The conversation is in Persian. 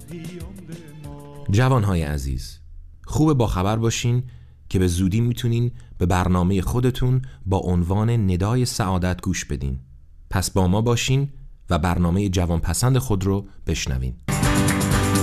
جوانهای عزیز، خوب با خبر باشین که به زودی میتونین به برنامه خودتون با عنوان ندای سعادت گوش بدین. پس با ما باشین و برنامه جوانپسند خود رو بشنوین.